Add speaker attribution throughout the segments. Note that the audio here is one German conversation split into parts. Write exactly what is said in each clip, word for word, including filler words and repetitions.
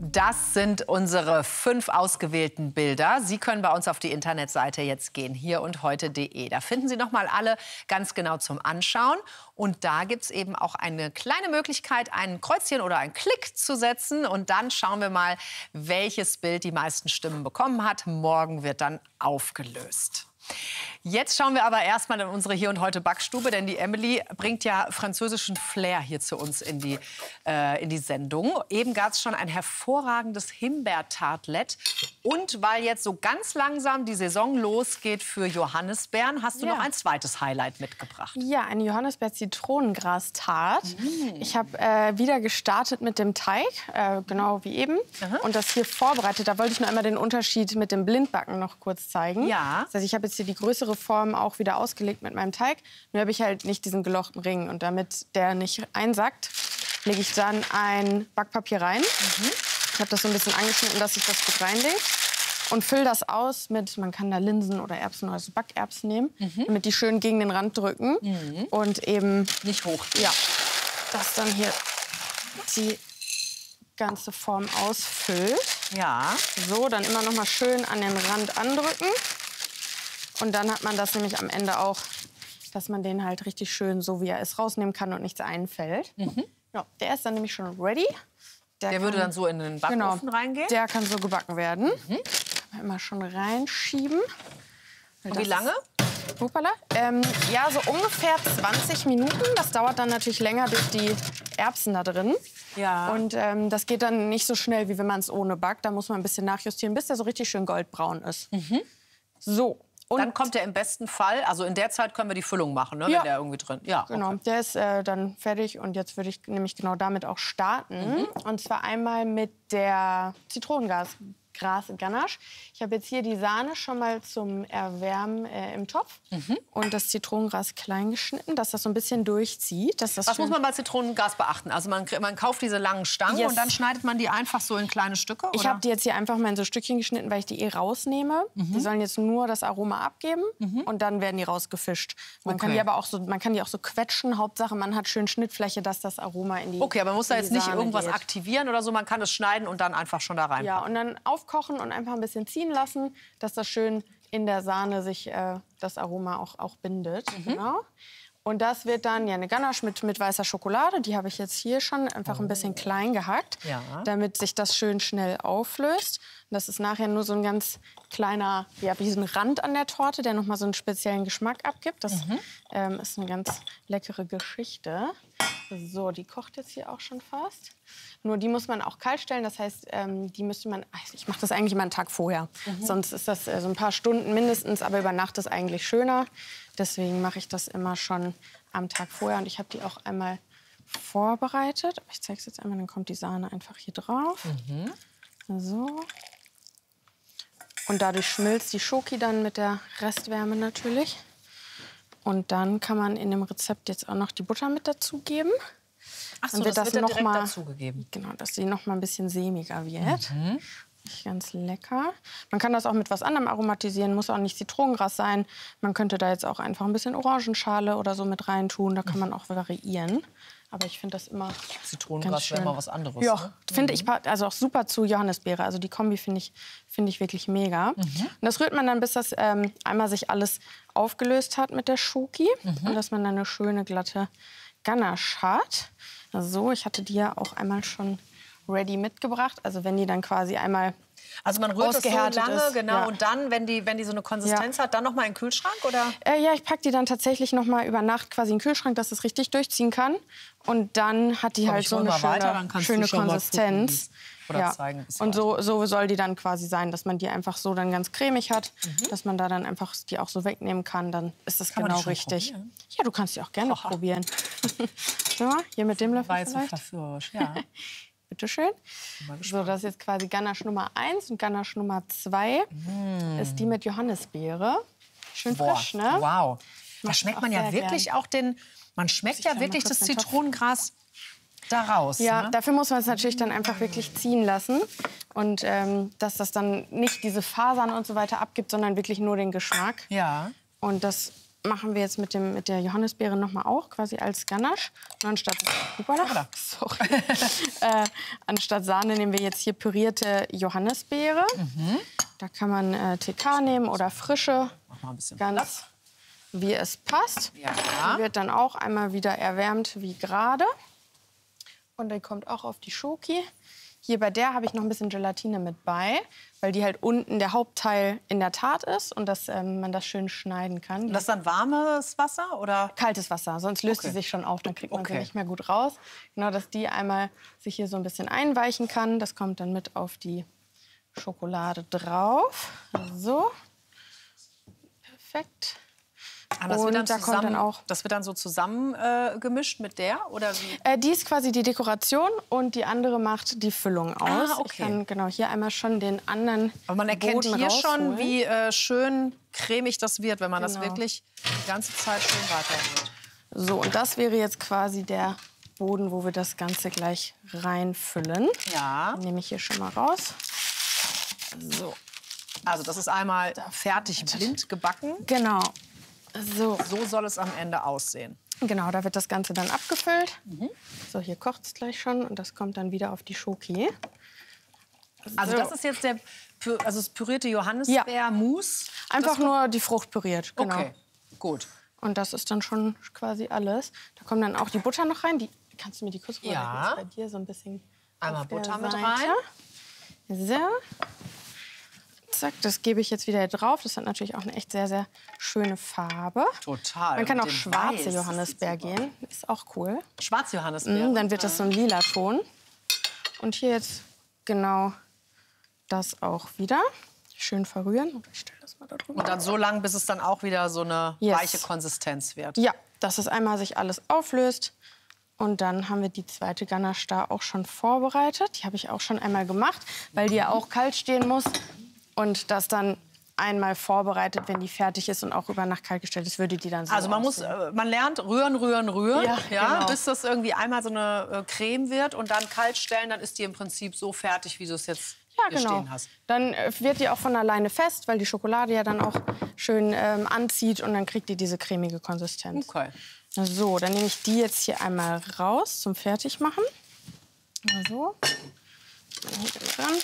Speaker 1: Das sind unsere fünf ausgewählten Bilder. Sie können bei uns auf die Internetseite jetzt gehen, hier und heute punkt de. Da finden Sie noch mal alle ganz genau zum Anschauen. Und da gibt es eben auch eine kleine Möglichkeit, ein Kreuzchen oder einen Klick zu setzen. Und dann schauen wir mal, welches Bild die meisten Stimmen bekommen hat. Morgen wird dann aufgelöst. Jetzt schauen wir aber erstmal in unsere Hier und heute Backstube, denn die Emily bringt ja französischen Flair hier zu uns in die, äh, in die Sendung. Eben gab es schon ein hervorragendes Himbeertartlet. Und weil jetzt so ganz langsam die Saison losgeht für Johannisbeeren, hast du
Speaker 2: Ja.
Speaker 1: noch ein zweites Highlight mitgebracht.
Speaker 2: Ja, eine Johannisbeer-Zitronengras-Tart.
Speaker 1: Mm.
Speaker 2: Ich habe äh, wieder gestartet mit dem Teig, äh, genau wie eben.
Speaker 1: Aha.
Speaker 2: Und das hier vorbereitet. Da wollte ich nur einmal den Unterschied mit dem Blindbacken noch kurz zeigen.
Speaker 1: Ja.
Speaker 2: Das heißt, ich habe jetzt hier die größere Form auch wieder ausgelegt mit meinem Teig. Nur habe ich halt nicht diesen gelochten Ring. Und damit der nicht einsackt, lege ich dann ein Backpapier rein.
Speaker 1: Mhm.
Speaker 2: Ich habe das so ein bisschen angeschnitten, dass sich das gut reinlegt. Und fülle das aus mit, man kann da Linsen oder Erbsen oder so Backerbsen nehmen,
Speaker 1: Mhm.
Speaker 2: damit die schön gegen den Rand drücken.
Speaker 1: Mhm.
Speaker 2: Und eben,
Speaker 1: Nicht hoch.
Speaker 2: ja, das dann hier die ganze Form ausfüllt.
Speaker 1: Ja.
Speaker 2: So, dann immer noch mal schön an den Rand andrücken. Und dann hat man das nämlich am Ende auch, dass man den halt richtig schön, so wie er ist, rausnehmen kann und nichts einfällt.
Speaker 1: Mhm.
Speaker 2: Ja, der ist dann nämlich schon ready.
Speaker 1: Der
Speaker 2: kann,
Speaker 1: würde dann so in den Backofen
Speaker 2: genau,
Speaker 1: reingehen?
Speaker 2: Der kann so gebacken werden.
Speaker 1: Mhm.
Speaker 2: Kann man immer schon reinschieben.
Speaker 1: Und wie lange?
Speaker 2: Ist, hoppala. Ähm, ja, so ungefähr zwanzig Minuten. Das dauert dann natürlich länger durch die Erbsen da drin.
Speaker 1: Ja.
Speaker 2: Und ähm, das geht dann nicht so schnell, wie wenn man es ohne backt. Da muss man ein bisschen nachjustieren, bis der so richtig schön goldbraun ist.
Speaker 1: Mhm.
Speaker 2: So. Und
Speaker 1: dann kommt er im besten Fall, also in der Zeit können wir die Füllung machen, ne,
Speaker 2: Ja.
Speaker 1: wenn der irgendwie drin. Ja,
Speaker 2: Genau,
Speaker 1: okay.
Speaker 2: der ist äh, dann fertig und jetzt würde ich nämlich genau damit auch starten.
Speaker 1: Mhm.
Speaker 2: Und zwar einmal mit der Zitronengras. Gras Ganache. Ich habe jetzt hier die Sahne schon mal zum Erwärmen äh, im Topf
Speaker 1: Mhm.
Speaker 2: und das Zitronengras klein geschnitten, dass das so ein bisschen durchzieht. Dass das
Speaker 1: Was
Speaker 2: schön
Speaker 1: muss man bei Zitronengras beachten? Also man, man kauft diese langen Stangen
Speaker 2: Yes.
Speaker 1: und dann schneidet man die einfach so in kleine Stücke?
Speaker 2: Ich
Speaker 1: oder?
Speaker 2: habe die jetzt hier einfach mal in so Stückchen geschnitten, weil ich die eh rausnehme.
Speaker 1: Mhm.
Speaker 2: Die sollen jetzt nur das Aroma abgeben und dann werden die rausgefischt. Man kann
Speaker 1: Okay.
Speaker 2: die aber auch so, man kann die auch so quetschen. Hauptsache, man hat schön Schnittfläche, dass das Aroma in die
Speaker 1: Okay, aber man muss da
Speaker 2: in die
Speaker 1: jetzt nicht
Speaker 2: Sahne
Speaker 1: irgendwas
Speaker 2: geht.
Speaker 1: aktivieren oder so. Man kann es schneiden und dann einfach schon da rein.
Speaker 2: Ja, und dann aufkochen und einfach ein bisschen ziehen lassen, dass das schön in der Sahne sich äh, das Aroma auch, auch bindet. Genau. Und das wird dann ja eine Ganache mit, mit weißer Schokolade. Die habe ich jetzt hier schon einfach ein bisschen klein gehackt,
Speaker 1: Ja.
Speaker 2: damit sich das schön schnell auflöst. Und das ist nachher nur so ein ganz kleiner, ja, wie so ein Rand an der Torte, der noch mal so einen speziellen Geschmack abgibt. Das ähm, ist eine ganz leckere Geschichte. So, die kocht jetzt hier auch schon fast. Nur die muss man auch kalt stellen. Das heißt, ähm, die müsste man. Also ich mache das eigentlich immer einen Tag vorher.
Speaker 1: Mhm.
Speaker 2: Sonst ist das äh, so ein paar Stunden mindestens. Aber über Nacht ist eigentlich schöner. Deswegen mache ich das immer schon am Tag vorher. Und ich habe die auch einmal vorbereitet. Ich zeige es jetzt einmal. Dann kommt die Sahne einfach hier drauf.
Speaker 1: Mhm.
Speaker 2: So. Und dadurch schmilzt die Schoki dann mit der Restwärme natürlich. Und dann kann man in dem Rezept jetzt auch noch die Butter mit dazugeben.
Speaker 1: Ach so,
Speaker 2: Dann wird
Speaker 1: das
Speaker 2: das
Speaker 1: wird dann
Speaker 2: noch
Speaker 1: direkt
Speaker 2: mal-
Speaker 1: dazugegeben.
Speaker 2: Genau, dass sie noch mal ein bisschen sämiger wird.
Speaker 1: Mhm.
Speaker 2: Ganz lecker. Man kann das auch mit was anderem aromatisieren, muss auch nicht Zitronengras sein. Man könnte da jetzt auch einfach ein bisschen Orangenschale oder so mit reintun. Da kann man auch variieren. Aber ich finde das immer ganz
Speaker 1: Zitronengras
Speaker 2: schön.
Speaker 1: wäre mal was anderes.
Speaker 2: Ja,
Speaker 1: Ne?
Speaker 2: finde ich pa- also auch super zu Johannisbeere. Also die Kombi finde ich, finde ich wirklich mega.
Speaker 1: Mhm.
Speaker 2: Und das rührt man dann, bis das ähm, einmal sich alles aufgelöst hat mit der Schoki.
Speaker 1: Mhm.
Speaker 2: Und dass man dann eine schöne, glatte Ganache hat. So, ich hatte die ja auch einmal schon ready mitgebracht. Also wenn die dann quasi einmal
Speaker 1: Also man rührt das so
Speaker 2: ausgehärtet
Speaker 1: lange,
Speaker 2: ist,
Speaker 1: genau.
Speaker 2: ja.
Speaker 1: Und dann, wenn die, wenn die so eine Konsistenz hat, dann noch mal in den Kühlschrank, oder?
Speaker 2: Äh, ja, ich packe die dann tatsächlich noch mal über Nacht quasi in den Kühlschrank, dass es richtig durchziehen kann. Und dann hat die
Speaker 1: Komm,
Speaker 2: halt
Speaker 1: ich
Speaker 2: so
Speaker 1: hol
Speaker 2: eine
Speaker 1: mal
Speaker 2: schöne,
Speaker 1: weiter, dann kannst du
Speaker 2: schöne
Speaker 1: schon mal
Speaker 2: Konsistenz.
Speaker 1: gucken, wie- oder zeigen, wie es
Speaker 2: Und so, so soll die dann quasi sein, dass man die einfach so dann ganz cremig hat,
Speaker 1: Mhm.
Speaker 2: dass man da dann einfach die auch so wegnehmen kann. Dann ist das
Speaker 1: Kann man die
Speaker 2: genau
Speaker 1: schon
Speaker 2: richtig.
Speaker 1: probieren?
Speaker 2: Ja, du kannst die auch gerne probieren. So, hier mit dem Löffel
Speaker 1: War jetzt so
Speaker 2: vielleicht.
Speaker 1: verführerisch, ja.
Speaker 2: Bitte schön.
Speaker 1: Mal
Speaker 2: So, das ist jetzt quasi Ganache Nummer eins und Ganache Nummer zwei ist die mit Johannisbeere. Schön
Speaker 1: Boah,
Speaker 2: frisch, ne?
Speaker 1: wow. Da
Speaker 2: Mach ich
Speaker 1: schmeckt
Speaker 2: auch
Speaker 1: man ja
Speaker 2: sehr
Speaker 1: wirklich
Speaker 2: gern.
Speaker 1: auch den, man schmeckt
Speaker 2: ich
Speaker 1: ja
Speaker 2: da mal
Speaker 1: wirklich
Speaker 2: kurz
Speaker 1: das
Speaker 2: den Topf-
Speaker 1: Zitronengras daraus.
Speaker 2: Ja,
Speaker 1: ne?
Speaker 2: dafür muss man es natürlich dann einfach wirklich ziehen lassen. Und ähm, dass das dann nicht diese Fasern und so weiter abgibt, sondern wirklich nur den Geschmack.
Speaker 1: Ja.
Speaker 2: Und das machen wir jetzt mit, dem, mit der Johannisbeere noch mal auch quasi als Ganache. Und anstatt, Hoppala, sorry. äh, anstatt Sahne nehmen wir jetzt hier pürierte Johannisbeere. Mhm. Da kann man äh, T K nehmen oder frische.
Speaker 1: Mach mal ein bisschen
Speaker 2: ganz
Speaker 1: Platz.
Speaker 2: Wie es passt.
Speaker 1: Ja.
Speaker 2: Die wird dann auch einmal wieder erwärmt wie gerade. Und dann kommt auch auf die Schoki. Hier bei der habe ich noch ein bisschen Gelatine mit bei, weil die halt unten der Hauptteil in der Tat ist und dass ähm, man das schön schneiden kann.
Speaker 1: Und das ist dann warmes Wasser oder?
Speaker 2: Kaltes Wasser, sonst löst
Speaker 1: Okay.
Speaker 2: sie sich schon auf, dann kriegt man
Speaker 1: Okay.
Speaker 2: sie nicht mehr gut raus. Genau, dass die einmal sich hier so ein bisschen einweichen kann. Das kommt dann mit auf die Schokolade drauf. So. Perfekt.
Speaker 1: Ah, das,
Speaker 2: Und
Speaker 1: wird dann
Speaker 2: da
Speaker 1: zusammen,
Speaker 2: kommt dann auch-
Speaker 1: das wird dann so zusammen äh, gemischt mit der? Oder wie?
Speaker 2: Äh, die ist quasi die Dekoration und die andere macht die Füllung aus.
Speaker 1: Ah, okay.
Speaker 2: Ich kann genau hier einmal schon den anderen
Speaker 1: Aber man erkennt
Speaker 2: Boden
Speaker 1: hier schon,
Speaker 2: rausholen.
Speaker 1: wie äh, schön cremig das wird, wenn man das
Speaker 2: Genau.
Speaker 1: wirklich die ganze Zeit schön weiterrührt.
Speaker 2: So, und das wäre jetzt quasi der Boden, wo wir das Ganze gleich reinfüllen.
Speaker 1: Ja.
Speaker 2: Den nehme ich hier schon mal raus. So,
Speaker 1: Also das ist einmal fertig blind gebacken.
Speaker 2: genau. So,
Speaker 1: So soll es am Ende aussehen.
Speaker 2: genau, da wird das Ganze dann abgefüllt.
Speaker 1: Mhm.
Speaker 2: So, hier kocht es gleich schon und das kommt dann wieder auf die Schoki.
Speaker 1: Also
Speaker 2: So.
Speaker 1: das ist jetzt der pü- also das pürierte Johannisbeer-Mousse.
Speaker 2: Einfach
Speaker 1: Das-
Speaker 2: nur die Frucht püriert, genau.
Speaker 1: Okay, gut.
Speaker 2: Und das ist dann schon quasi alles. Da kommt dann auch die Butter noch rein. Die, kannst du mir die kurz
Speaker 1: Ja.
Speaker 2: rüberreichen? Ist bei dir so ein bisschen
Speaker 1: Einmal
Speaker 2: auf der
Speaker 1: Butter mit
Speaker 2: Seite.
Speaker 1: rein.
Speaker 2: So. Zack, das gebe ich jetzt wieder drauf. Das hat natürlich auch eine echt sehr, sehr schöne Farbe.
Speaker 1: Total.
Speaker 2: Man kann
Speaker 1: Mit
Speaker 2: auch
Speaker 1: dem
Speaker 2: schwarze
Speaker 1: Weiß, das
Speaker 2: Johannisbeer
Speaker 1: sieht super
Speaker 2: gehen. Ist auch cool.
Speaker 1: Schwarz-Johannisbeere.
Speaker 2: Mhm, dann wird das so ein lila Ton. Und hier jetzt genau das auch wieder. Schön verrühren. Und ich stelle das mal da drüber.
Speaker 1: Und dann so lang, bis es dann auch wieder so eine
Speaker 2: Yes.
Speaker 1: weiche Konsistenz wird.
Speaker 2: Ja, dass es einmal sich alles auflöst. Und dann haben wir die zweite Ganache da auch schon vorbereitet. Die habe ich auch schon einmal gemacht, weil die ja auch kalt stehen muss. Und das dann einmal vorbereitet, wenn die fertig ist und auch über Nacht kalt gestellt ist, würde die dann so
Speaker 1: Also man muss,
Speaker 2: aussehen.
Speaker 1: äh, man lernt rühren, rühren, rühren,
Speaker 2: Ja,
Speaker 1: ja,
Speaker 2: genau.
Speaker 1: bis das irgendwie einmal so eine äh, Creme wird und dann kalt stellen, dann ist die im Prinzip so fertig, wie du es jetzt
Speaker 2: Ja,
Speaker 1: hier
Speaker 2: genau.
Speaker 1: stehen hast.
Speaker 2: Dann äh, wird die auch von alleine fest, weil die Schokolade ja dann auch schön ähm, anzieht und dann kriegt die diese cremige Konsistenz.
Speaker 1: Okay.
Speaker 2: So, dann nehme ich die jetzt hier einmal raus zum Fertigmachen. Mal so. Dann hier den Rand.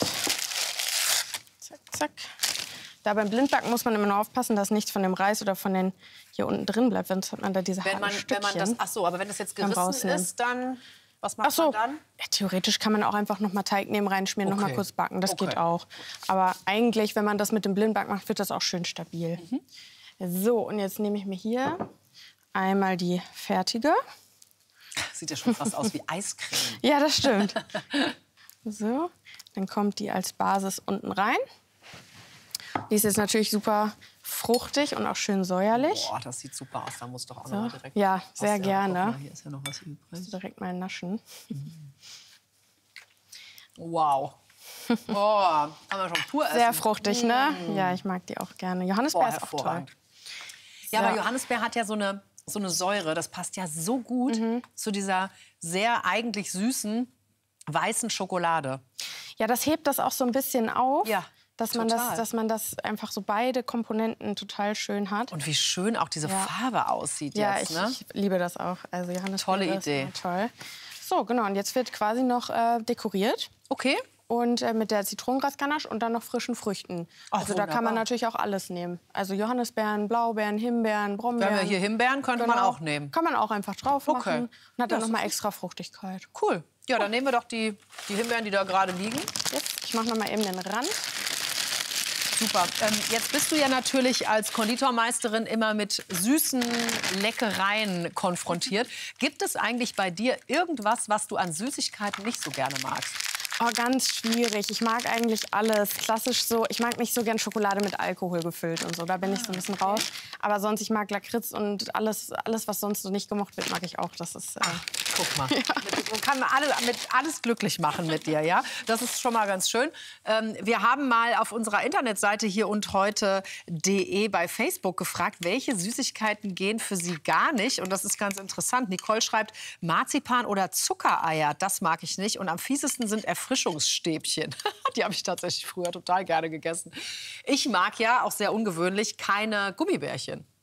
Speaker 2: Zack, zack. Da beim Blindbacken muss man immer nur aufpassen, dass nichts von dem Reis oder von den hier unten drin bleibt, sonst hat man da diese
Speaker 1: Wenn
Speaker 2: harten
Speaker 1: man, wenn
Speaker 2: Stückchen.
Speaker 1: man das, ach so, aber wenn das jetzt
Speaker 2: beim
Speaker 1: gerissen
Speaker 2: Rausnehmen.
Speaker 1: ist, dann, was macht
Speaker 2: Ach so,
Speaker 1: man dann?
Speaker 2: ja, theoretisch kann man auch einfach noch mal Teig nehmen, reinschmieren, noch
Speaker 1: Okay.
Speaker 2: mal kurz backen. Das
Speaker 1: Okay.
Speaker 2: geht auch. Aber eigentlich, wenn man das mit dem Blindback macht, wird das auch schön stabil.
Speaker 1: Mhm.
Speaker 2: So, und jetzt nehme ich mir hier einmal die fertige.
Speaker 1: Sieht ja schon fast aus wie Eiscreme.
Speaker 2: Ja, das stimmt. So, dann kommt die als Basis unten rein. Die ist jetzt natürlich super fruchtig und auch schön säuerlich.
Speaker 1: Boah, das sieht super aus. Da muss doch auch noch mal direkt.
Speaker 2: Ja, sehr
Speaker 1: was-
Speaker 2: gerne.
Speaker 1: guck mal, hier ist ja noch was übrig.
Speaker 2: Direkt mal naschen.
Speaker 1: Wow. Oh, haben wir schon pur essen.
Speaker 2: Sehr fruchtig, ne? Ja, ich mag die auch gerne. Johannisbeer
Speaker 1: Boah,
Speaker 2: ist auch toll.
Speaker 1: hervorragend. Ja,
Speaker 2: So.
Speaker 1: aber Johannisbeer hat ja so eine, so eine Säure. Das passt ja so gut
Speaker 2: Mhm.
Speaker 1: zu dieser sehr eigentlich süßen weißen Schokolade.
Speaker 2: Ja, das hebt das auch so ein bisschen auf.
Speaker 1: Ja,
Speaker 2: dass man, das,
Speaker 1: total.
Speaker 2: dass man das einfach so beide Komponenten total schön hat.
Speaker 1: Und wie schön auch diese
Speaker 2: Ja.
Speaker 1: Farbe aussieht
Speaker 2: ja,
Speaker 1: jetzt.
Speaker 2: ich,
Speaker 1: Ne?
Speaker 2: ich liebe das auch. Also Johannisbeer
Speaker 1: Tolle
Speaker 2: ist
Speaker 1: Idee.
Speaker 2: immer toll. So, genau. Und jetzt wird quasi noch äh, dekoriert.
Speaker 1: Okay.
Speaker 2: Und äh, mit der Zitronengrasganache und dann noch frischen Früchten.
Speaker 1: Ach,
Speaker 2: also da kann man
Speaker 1: wunderbar.
Speaker 2: natürlich auch alles nehmen. Also Johannisbeeren, Blaubeeren, Himbeeren,
Speaker 1: Wir
Speaker 2: Brombeeren.
Speaker 1: haben ja hier Himbeeren, könnte man
Speaker 2: Genau.
Speaker 1: auch nehmen.
Speaker 2: Kann man auch einfach drauf machen.
Speaker 1: Okay.
Speaker 2: Und hat dann
Speaker 1: Ja,
Speaker 2: noch mal
Speaker 1: das ist-
Speaker 2: extra Fruchtigkeit.
Speaker 1: Cool. Ja, dann nehmen wir doch die, die Himbeeren, die da gerade liegen.
Speaker 2: Jetzt, ich mache noch mal eben den Rand.
Speaker 1: Super. Ähm, jetzt bist du ja natürlich als Konditormeisterin immer mit süßen Leckereien konfrontiert. Gibt es eigentlich bei dir irgendwas, was du an Süßigkeiten nicht so gerne magst?
Speaker 2: Oh, ganz schwierig. Ich mag eigentlich alles. Klassisch so. Ich mag nicht so gern Schokolade mit Alkohol gefüllt und so. Da bin ich so ein bisschen raus. Aber sonst, ich mag Lakritz und alles, alles was sonst so nicht gemocht wird, mag ich auch. Das ist. Äh,
Speaker 1: Guck mal. Mit, man kann alle, mit alles glücklich machen mit dir, ja? Das ist schon mal ganz schön. Ähm, wir haben mal auf unserer Internetseite hier und heute punkt de bei Facebook gefragt, welche Süßigkeiten gehen für Sie gar nicht. Und das ist ganz interessant. Nicole schreibt, Marzipan oder Zuckereier, das mag ich nicht. Und am fiesesten sind Erfrischungsstäbchen. Die habe ich tatsächlich früher total gerne gegessen. Ich mag ja, auch sehr ungewöhnlich, keine Gummibärchen.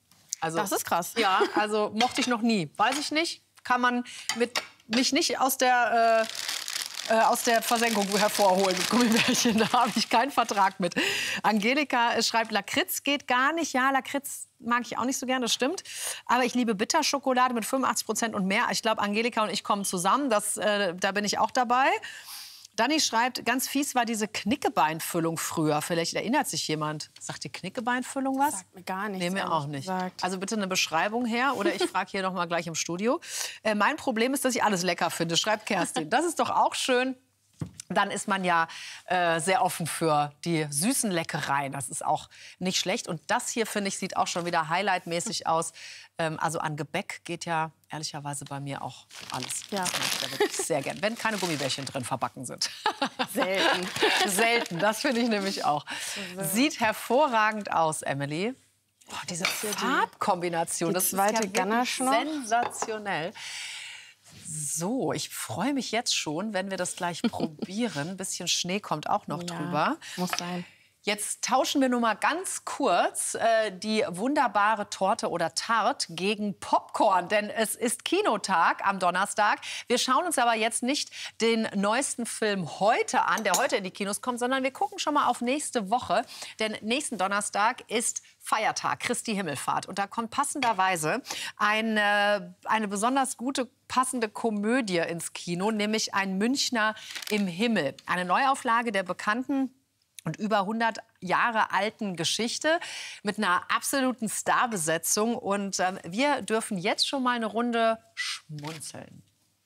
Speaker 1: Also,
Speaker 2: das ist krass.
Speaker 1: Ja, also mochte ich noch nie. Weiß ich nicht. Kann man mit, mich nicht aus der... Äh, Äh, aus der Versenkung hervorholen mit Gummibärchen. Da habe ich keinen Vertrag mit. Angelika schreibt, Lakritz geht gar nicht. Ja, Lakritz mag ich auch nicht so gern, das stimmt. Aber ich liebe Bitterschokolade mit fünfundachtzig Prozent und mehr. Ich glaube, Angelika und ich kommen zusammen. Das, äh, da bin ich auch dabei. Dani schreibt, ganz fies war diese Knickebeinfüllung früher. Vielleicht erinnert sich jemand. Sagt die Knickebeinfüllung was?
Speaker 2: Sagt mir gar nichts.
Speaker 1: Nee, mir auch nicht.
Speaker 2: Gesagt.
Speaker 1: Also bitte eine Beschreibung her oder ich frage hier noch mal gleich im Studio. Äh, mein Problem ist, dass ich alles lecker finde, schreibt Kerstin. Das ist doch auch schön. Dann ist man ja äh, sehr offen für die süßen Leckereien. Das ist auch nicht schlecht. Und das hier, finde ich, sieht auch schon wieder highlightmäßig aus. Ähm, also an Gebäck geht ja ehrlicherweise bei mir auch alles.
Speaker 2: Ja.
Speaker 1: Das mag ich da wirklich sehr gern, wenn keine Gummibärchen drin verbacken sind.
Speaker 2: Selten.
Speaker 1: Selten, das finde ich nämlich auch. Sieht hervorragend aus, Emily. Oh, diese Farbkombination,
Speaker 2: die
Speaker 1: das
Speaker 2: zweite
Speaker 1: ist ja
Speaker 2: Ganache noch.
Speaker 1: sensationell. So, ich freue mich jetzt schon, wenn wir das gleich probieren. Ein bisschen Schnee kommt auch noch
Speaker 2: Ja,
Speaker 1: drüber.
Speaker 2: muss sein.
Speaker 1: Jetzt tauschen wir nur mal ganz kurz äh, die wunderbare Torte oder Tart gegen Popcorn. Denn es ist Kinotag am Donnerstag. Wir schauen uns aber jetzt nicht den neuesten Film heute an, der heute in die Kinos kommt, sondern wir gucken schon mal auf nächste Woche. Denn nächsten Donnerstag ist Feiertag, Christi Himmelfahrt. Und da kommt passenderweise eine, eine besonders gute, passende Komödie ins Kino, nämlich Ein Münchner im Himmel. Eine Neuauflage der bekannten und über hundert Jahre alten Geschichte mit einer absoluten Starbesetzung. Und ähm, wir dürfen jetzt schon mal eine Runde schmunzeln.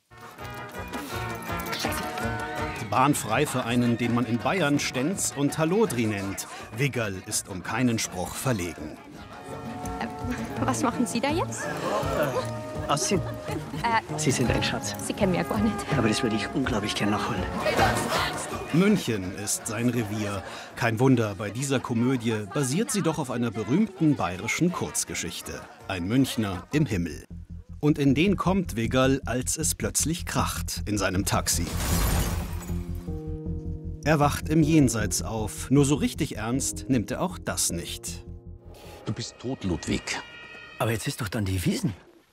Speaker 3: Bahnfrei für einen, den man in Bayern Stenz und Hallodri nennt. Wiggerl ist um keinen Spruch verlegen.
Speaker 4: Äh, was machen Sie da jetzt?
Speaker 5: Äh, Aussehen.
Speaker 4: Äh,
Speaker 5: Sie sind ein Schatz.
Speaker 4: Sie kennen mich ja gar nicht.
Speaker 5: Aber das würde ich unglaublich gern nachholen.
Speaker 3: München ist sein Revier. Kein Wunder, bei dieser Komödie basiert sie doch auf einer berühmten bayerischen Kurzgeschichte. Ein Münchner im Himmel. Und in den kommt Wiggerl, als es plötzlich kracht in seinem Taxi. Er wacht im Jenseits auf. Nur so richtig ernst nimmt er auch das nicht.
Speaker 6: Du bist tot, Ludwig.
Speaker 5: Aber jetzt ist doch dann die Wiesn.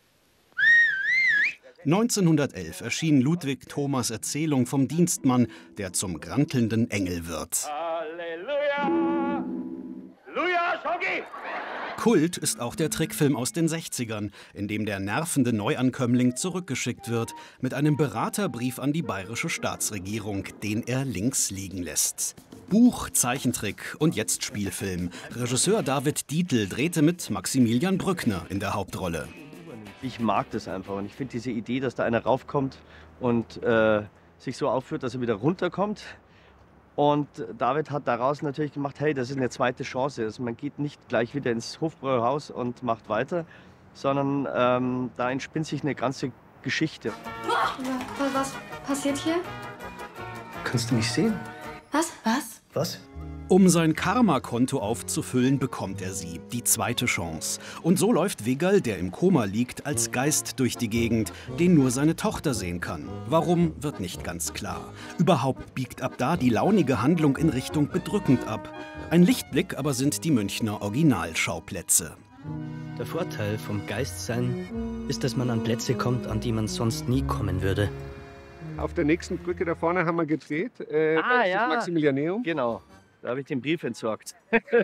Speaker 3: neunzehnhundertelf erschien Ludwig Thomas' Erzählung vom Dienstmann, der zum grantelnden Engel wird.
Speaker 7: Halleluja! Luja, Schoggi!
Speaker 3: Kult ist auch der Trickfilm aus den sechzigern, in dem der nervende Neuankömmling zurückgeschickt wird mit einem Beraterbrief an die bayerische Staatsregierung, den er links liegen lässt. Buch, Zeichentrick und jetzt Spielfilm. Regisseur David Dietl drehte mit Maximilian Brückner in der Hauptrolle.
Speaker 8: Ich mag das einfach und ich finde diese Idee, dass da einer raufkommt und äh, sich so aufführt, dass er wieder runterkommt. Und David hat daraus natürlich gemacht, hey, das ist eine zweite Chance. Also man geht nicht gleich wieder ins Hofbräuhaus und macht weiter, sondern ähm, da entspinnt sich eine ganze Geschichte.
Speaker 9: Was passiert hier?
Speaker 5: Kannst du mich sehen?
Speaker 9: Was? Was?
Speaker 5: Was?
Speaker 3: Um sein Karma-Konto aufzufüllen, bekommt er sie, die zweite Chance. Und so läuft Wiggerl, der im Koma liegt, als Geist durch die Gegend, den nur seine Tochter sehen kann. Warum, wird nicht ganz klar. Überhaupt biegt ab da die launige Handlung in Richtung bedrückend ab. Ein Lichtblick aber sind die Münchner Originalschauplätze.
Speaker 5: Der Vorteil vom Geistsein ist, dass man an Plätze kommt, an die man sonst nie kommen würde.
Speaker 10: Auf der nächsten Brücke da vorne haben wir gedreht. Äh,
Speaker 8: Ah,
Speaker 10: das ist
Speaker 8: ja.
Speaker 10: das Maximilianeum.
Speaker 8: Genau, da habe ich den Brief entsorgt.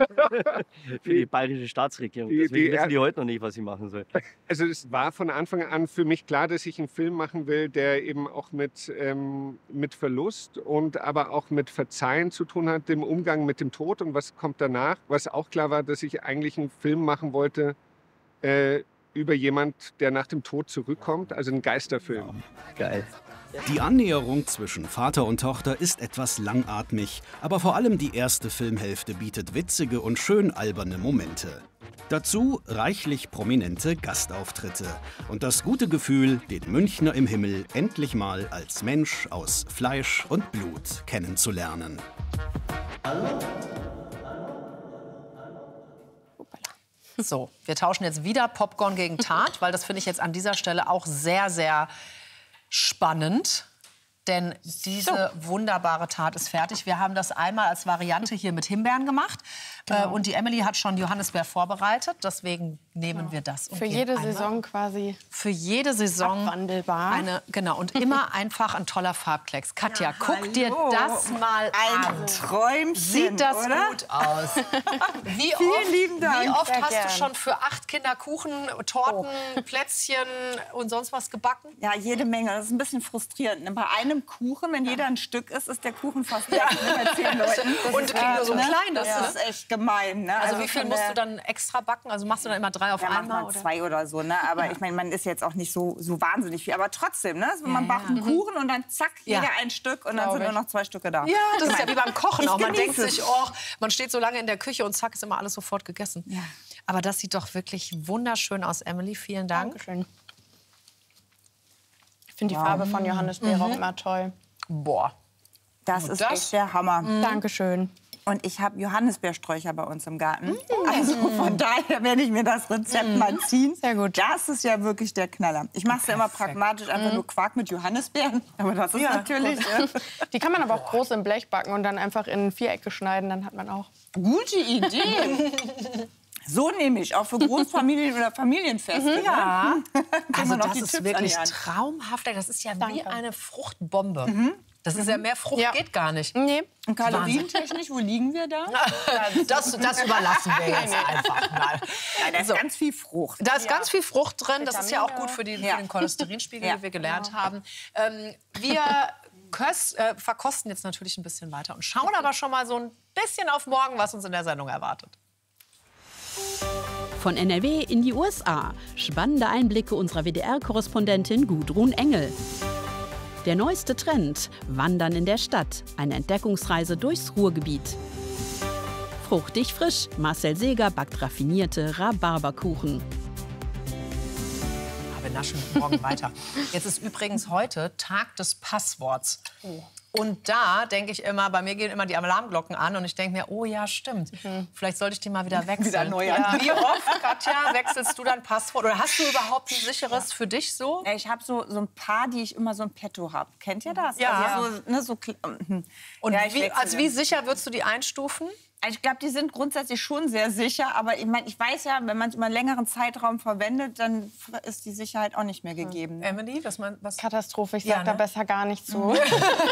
Speaker 8: Für die bayerische Staatsregierung.
Speaker 10: Die-
Speaker 8: Deswegen
Speaker 10: die-
Speaker 8: wissen die heute noch nicht, was sie machen sollen.
Speaker 10: Also es war von Anfang an für mich klar, dass ich einen Film machen will, der eben auch mit, ähm, mit Verlust und aber auch mit Verzeihen zu tun hat, dem Umgang mit dem Tod und was kommt danach. Was auch klar war, dass ich eigentlich einen Film machen wollte äh, über jemand, der nach dem Tod zurückkommt, also ein Geisterfilm.
Speaker 8: Geil.
Speaker 3: Die Annäherung zwischen Vater und Tochter ist etwas langatmig, aber vor allem die erste Filmhälfte bietet witzige und schön alberne Momente. Dazu reichlich prominente Gastauftritte und das gute Gefühl, den Münchner im Himmel endlich mal als Mensch aus Fleisch und Blut kennenzulernen.
Speaker 1: So, wir tauschen jetzt wieder Popcorn gegen Tart, weil das finde ich jetzt an dieser Stelle auch sehr, sehr spannend. Denn diese wunderbare Tart ist fertig. Wir haben das einmal als Variante hier mit Himbeeren gemacht. Äh, und die Emily hat schon Johannisbeer vorbereitet. Deswegen nehmen ja. wir das. Und
Speaker 2: Für jede einmal. Saison quasi.
Speaker 1: Für jede Saison.
Speaker 2: Abwandelbar.
Speaker 1: Eine, genau, und immer einfach ein toller Farbklecks. Katja, ja, guck hallo. dir das mal
Speaker 11: ein
Speaker 1: an.
Speaker 11: Ein Träumchen,
Speaker 1: Sieht das
Speaker 11: oder?
Speaker 1: gut aus. Wie
Speaker 11: Vielen
Speaker 1: oft,
Speaker 11: lieben Dank.
Speaker 1: Wie oft
Speaker 2: Sehr
Speaker 1: hast
Speaker 2: gern.
Speaker 1: du schon für acht Kinder Kuchen, Torten, oh. Plätzchen und sonst was gebacken?
Speaker 11: Ja, jede Menge. Das ist ein bisschen frustrierend. Bei einem Kuchen, wenn jeder ein Stück isst, ist der Kuchen fast leer. Ja. Mit zehn Leuten.
Speaker 1: Das und
Speaker 11: ist,
Speaker 1: nur so
Speaker 11: ne?
Speaker 1: klein. Das
Speaker 11: ja. ist echt gemein. Ne?
Speaker 1: Also, also wie viel musst du dann extra backen? Also machst du dann immer drei auf
Speaker 11: ja,
Speaker 1: einmal?
Speaker 11: Oder? Zwei oder so. Ne? Aber ja. ich meine, man ist jetzt auch nicht so, so wahnsinnig viel. Aber trotzdem, ne? Also, man ja, backt ja. einen Kuchen und dann zack, ja. jeder ein Stück und dann Glaube sind nur noch zwei Stücke da.
Speaker 1: Ja, das ist ja wie beim Kochen auch. Man denkt
Speaker 11: es.
Speaker 1: sich, oh, man steht so lange in der Küche und zack, ist immer alles sofort gegessen.
Speaker 11: Ja.
Speaker 1: Aber das sieht doch wirklich wunderschön aus, Emily. Vielen Dank.
Speaker 2: Dankeschön. Ich finde die wow. Farbe von Johannisbeere mhm. auch immer toll.
Speaker 1: Boah.
Speaker 11: Das ist das? echt der Hammer.
Speaker 2: Mhm. Dankeschön.
Speaker 11: Und ich habe Johannisbeersträucher bei uns im Garten. Mm. Also von daher werde ich mir das Rezept mm. mal ziehen.
Speaker 2: Sehr gut.
Speaker 11: Das ist ja wirklich der Knaller. Ich mache es ja immer pragmatisch, einfach mm. nur Quark mit Johannisbeeren. Aber das ist ja, natürlich... Äh
Speaker 2: Die kann man aber auch groß im Blech backen und dann einfach in Vierecke schneiden. Dann hat man auch...
Speaker 11: Gute Idee. So nehme ich, auch für Großfamilien oder Familienfeste.
Speaker 1: Mhm. Ja. Also
Speaker 11: noch
Speaker 1: das
Speaker 11: die
Speaker 1: ist
Speaker 11: Tipps
Speaker 1: wirklich traumhaft. Das ist ja
Speaker 2: Danke.
Speaker 1: wie eine Fruchtbombe. Mhm. Das ist
Speaker 11: mhm.
Speaker 1: ja mehr Frucht
Speaker 2: ja.
Speaker 1: geht gar nicht.
Speaker 2: Nee.
Speaker 11: Und kalorientechnisch, wo liegen wir da?
Speaker 1: Das, das überlassen wir jetzt einfach mal.
Speaker 11: Ja, da ist so. ganz viel Frucht.
Speaker 1: Da ist
Speaker 11: ja.
Speaker 1: ganz viel Frucht drin. Das ist ja auch gut für, die, ja. für den Cholesterinspiegel, ja. wie wir gelernt ja. haben. Ähm, wir köst, äh, verkosten jetzt natürlich ein bisschen weiter und schauen aber schon mal so ein bisschen auf morgen, was uns in der Sendung erwartet.
Speaker 12: Von N R W in die U S A. Spannende Einblicke unserer W D R-Korrespondentin Gudrun Engel. Der neueste Trend: Wandern in der Stadt. Eine Entdeckungsreise durchs Ruhrgebiet. Fruchtig frisch. Marcel Seeger backt raffinierte Rhabarberkuchen.
Speaker 1: Wir naschen morgen weiter. Jetzt ist übrigens heute Tag des Passworts. Oh. Und da denke ich immer, bei mir gehen immer die Alarmglocken an und ich denke mir, oh ja, stimmt, mhm. vielleicht sollte ich die mal wieder wechseln.
Speaker 11: Wieder neu
Speaker 1: ja. Wie oft, Katja, wechselst du dein Passwort? Oder hast du überhaupt ein sicheres für dich so?
Speaker 11: Ich habe so, so ein paar, die ich immer so im Petto habe. Kennt ihr das?
Speaker 1: Ja.
Speaker 11: Also so, ne, so,
Speaker 1: und
Speaker 11: ja,
Speaker 1: wie, als wie sicher würdest du die einstufen?
Speaker 11: Ich glaube, die sind grundsätzlich schon sehr sicher. Aber ich meine, ich weiß ja, wenn man es über einen längeren Zeitraum verwendet, dann ist die Sicherheit auch nicht mehr gegeben.
Speaker 1: Hm. Emily, was man was?
Speaker 2: Katastrophe. Ich
Speaker 1: ja,
Speaker 2: sage
Speaker 1: ne?
Speaker 2: da besser gar nichts zu.
Speaker 1: Mhm.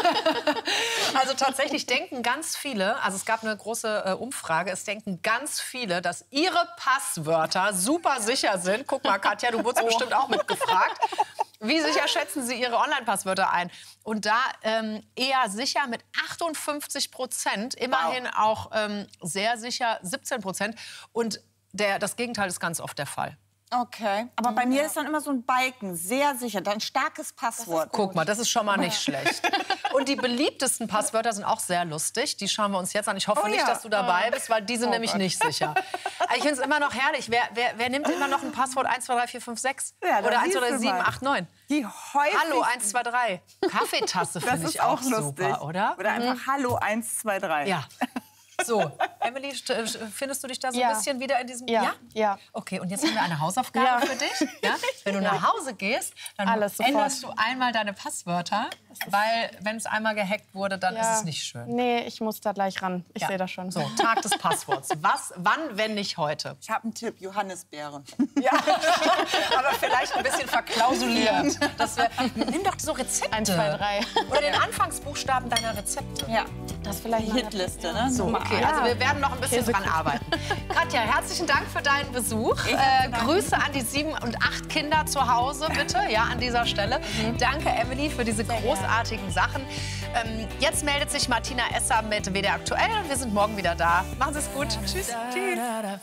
Speaker 1: Also tatsächlich denken ganz viele, also es gab eine große äh, Umfrage, es denken ganz viele, dass ihre Passwörter super sicher sind. Guck mal, Katja, du wurdest oh. bestimmt auch mitgefragt. Wie sicher schätzen Sie Ihre Online-Passwörter ein? Und da ähm, eher sicher mit achtundfünfzig Prozent, immerhin wow. auch ähm, sehr sicher siebzehn Prozent. Und der, das Gegenteil ist ganz oft der Fall.
Speaker 11: Okay, aber bei mir ist dann immer so ein Balken, sehr sicher, dann ein starkes Passwort.
Speaker 1: Guck mal, das ist schon mal nicht schlecht. Und die beliebtesten Passwörter sind auch sehr lustig. Die schauen wir uns jetzt an. Ich hoffe oh, nicht, ja. dass du dabei bist, weil die sind oh, nämlich Gott. nicht sicher. Ich finde es immer noch herrlich. Wer, wer, wer nimmt immer noch ein Passwort eins, zwei, drei, vier, fünf, sechs?
Speaker 11: Ja,
Speaker 1: oder eins, zwei, drei, sieben, acht, neun?
Speaker 11: Die häufig
Speaker 1: Hallo eins, zwei, drei. Kaffeetasse finde ich auch, auch super, oder?
Speaker 11: Oder einfach mhm. Hallo eins, zwei, drei.
Speaker 1: Ja. So, Emily, findest du dich da so
Speaker 2: ja.
Speaker 1: ein bisschen wieder in diesem...
Speaker 2: Ja. ja?
Speaker 1: Ja. Okay, und jetzt haben wir eine Hausaufgabe ja. für dich. Ja? Wenn du nach Hause gehst, dann
Speaker 2: Alles
Speaker 1: änderst du einmal deine Passwörter, weil wenn es einmal gehackt wurde, dann
Speaker 2: ja.
Speaker 1: ist es nicht schön.
Speaker 2: Nee, ich muss da gleich ran. Ich
Speaker 1: ja.
Speaker 2: sehe das schon.
Speaker 1: So, Tag des Passworts. Was, wann, wenn nicht heute?
Speaker 11: Ich habe einen Tipp, Johannisbeere.
Speaker 1: Ja, aber vielleicht ein bisschen verklausuliert. Das wär, nimm doch so Rezepte.
Speaker 2: eins, zwei, drei.
Speaker 1: Oder den Anfangsbuchstaben deiner Rezepte.
Speaker 11: Ja, das ist vielleicht eine Hitliste, ne?
Speaker 1: So, okay, also wir werden noch ein bisschen dran arbeiten. Katja, herzlichen Dank für deinen Besuch. Äh, Grüße an die sieben und acht Kinder zu Hause, bitte, ja, an dieser Stelle. Mhm. Danke, Emily, für diese Sehr großartigen gerne. Sachen. Ähm, jetzt meldet sich Martina Esser mit W D R Aktuell und wir sind morgen wieder da. Machen Sie es gut. Tschüss. Tschüss.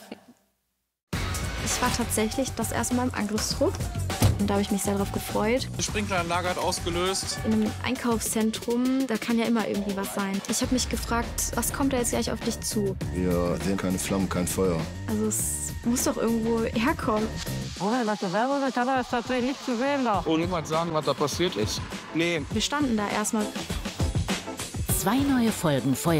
Speaker 9: Ich war tatsächlich das erste Mal im Angriffstrog. Und da habe ich mich sehr darauf gefreut.
Speaker 13: Die Sprinkleranlage hat ausgelöst.
Speaker 9: In einem Einkaufszentrum, da kann ja immer irgendwie was sein. Ich habe mich gefragt, was kommt da jetzt gleich auf dich zu?
Speaker 14: Wir sehen keine Flammen, kein Feuer.
Speaker 9: Also es muss doch irgendwo herkommen.
Speaker 15: Moment, was du selber bist, aber ist tatsächlich nicht zu sehen noch.
Speaker 13: Und niemand sagen, was da passiert ist. Nee.
Speaker 9: Wir standen da erstmal.
Speaker 16: Zwei neue Folgen Feuer.